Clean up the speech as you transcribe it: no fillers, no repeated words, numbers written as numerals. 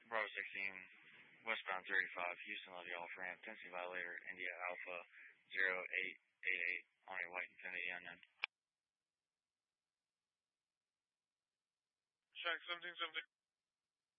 Bravo 16, westbound 35, Houston Levy off ramp, Tennessee violator, India Alpha 0888 on a white Infinity unknown. Shack 1770.